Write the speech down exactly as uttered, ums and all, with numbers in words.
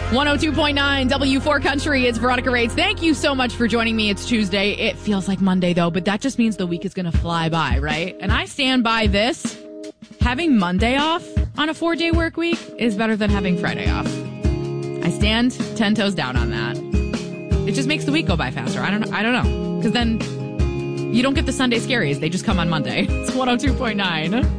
one oh two point nine W four Country. It's Veronica Reyes. Thank you so much for joining me. It's Tuesday. It feels like Monday, though, but that just means the week is going to fly by, right? And I stand by this. Having Monday off on a four-day work week is better than having Friday off. I stand ten toes down on that. It just makes the week go by faster. I don't know. I don't know. Because then you don't get the Sunday scaries. They just come on Monday. It's one oh two point nine.